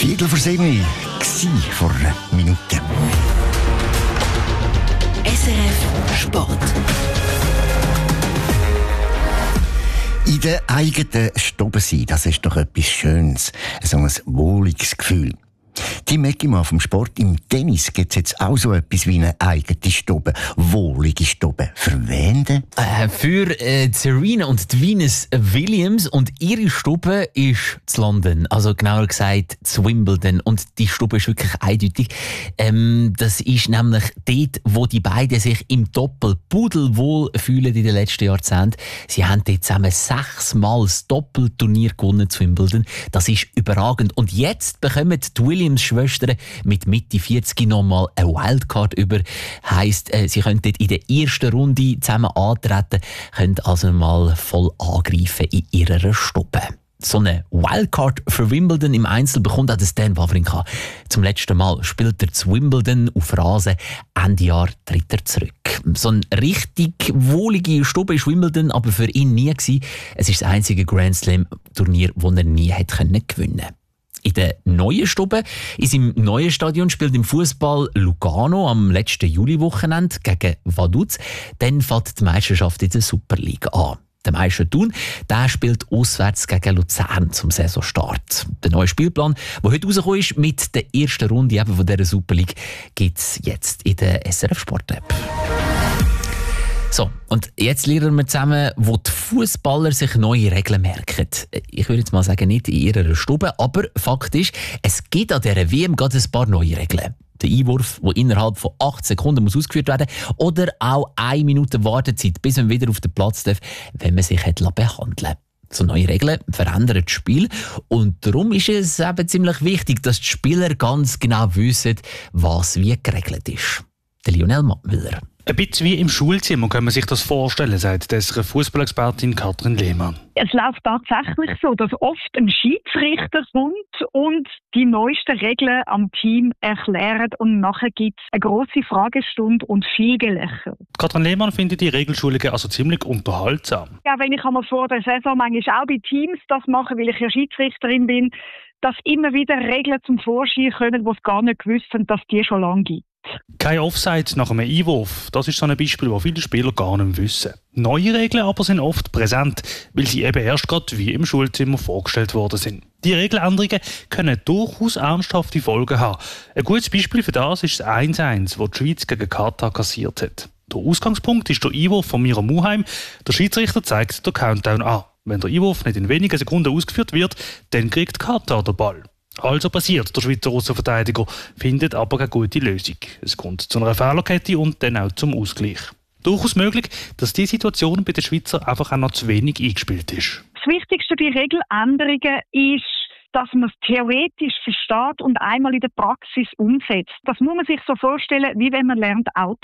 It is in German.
7:15 war vor einer Minute. SRF Sport. In der eigenen Stube sein, das ist doch etwas Schönes. So ein wohliges Gefühl. Tim Eckimann vom Sport im Tennis gibt es jetzt auch so etwas wie eine eigene Stube. Wohlige Stube. Für wen denn? Für Serena und die Venus Williams. Und ihre Stube ist zu London. Also genauer gesagt zu Wimbledon. Und die Stube ist wirklich eindeutig. Das ist nämlich dort, wo die beiden sich im Doppel pudelwohl fühlen in den letzten Jahrzehnten. Sie haben dort zusammen 6-mal das Doppelturnier gewonnen zu Wimbledon. Das ist überragend. Und jetzt bekommen die Williams-Schwestern mit Mitte 40 nochmal eine Wildcard über. Heisst, sie können dort in der ersten Runde zusammen antreten, können also mal voll angreifen in ihrer Stube. So eine Wildcard für Wimbledon im Einzel bekommt auch der Stan Wawrinka. Zum letzten Mal spielt er zu Wimbledon auf Rasen. Ende Jahr tritt er zurück. So eine richtig wohlige Stube ist Wimbledon aber für ihn nie gewesen. Es ist das einzige Grand Slam-Turnier, das er nie hätte gewinnen können. In der neuen Stube, in seinem neuen Stadion, spielt im Fußball Lugano am letzten Juliwochenende gegen Vaduz. Dann fängt die Meisterschaft in der Super League an. Der Meister Thun, der spielt auswärts gegen Luzern zum Saisonstart. Der neue Spielplan, der heute rausgekommen ist mit der ersten Runde eben von dieser Super League, gibt es jetzt in der SRF Sport App. So, und jetzt lernen wir zusammen, wo die Fußballer sich neue Regeln merken. Ich würde jetzt mal sagen, nicht in ihrer Stube, aber Fakt ist, es gibt an dieser WM gerade ein paar neue Regeln. Der Einwurf, der innerhalb von 8 Sekunden muss ausgeführt werden muss, oder auch 1 Minute Wartezeit, bis man wieder auf den Platz darf, wenn man sich behandeln lässt. So neue Regeln verändern das Spiel und darum ist es eben ziemlich wichtig, dass die Spieler ganz genau wissen, was wie geregelt ist. Der Lionel Mattmüller. Ein bisschen wie im Schulzimmer kann man sich das vorstellen, sagt unsere Fußballexpertin Katrin Lehmann. Es läuft tatsächlich so, dass oft ein Schiedsrichter kommt und die neuesten Regeln am Team erklärt und nachher gibt es eine grosse Fragestunde und viel Gelächter. Katrin Lehmann findet die Regelschulungen also ziemlich unterhaltsam. Ja, wenn ich einmal vor der Saison manchmal auch bei Teams das mache, weil ich ja Schiedsrichterin bin, dass immer wieder Regeln zum Vorschein kommen, die es gar nicht gewusst haben, dass die schon lange gibt. Kein Offside nach einem Einwurf, das ist so ein Beispiel, das viele Spieler gar nicht wissen. Neue Regeln aber sind oft präsent, weil sie eben erst gerade wie im Schulzimmer vorgestellt worden sind. Die Regeländerungen können durchaus ernsthafte Folgen haben. Ein gutes Beispiel für das ist das 1:1, das die Schweiz gegen Katar kassiert hat. Der Ausgangspunkt ist der Einwurf von Mira Muheim. Der Schiedsrichter zeigt den Countdown an. Wenn der Einwurf nicht in wenigen Sekunden ausgeführt wird, dann kriegt Katar den Ball. Also passiert, der Schweizer Aussenverteidiger findet aber keine gute Lösung. Es kommt zu einer Fehlerkette und dann auch zum Ausgleich. Durchaus möglich, dass die Situation bei den Schweizer einfach auch noch zu wenig eingespielt ist. Das Wichtigste bei Regeländerungen ist, dass man es theoretisch versteht und einmal in der Praxis umsetzt. Das muss man sich so vorstellen, wie wenn man lernt Auto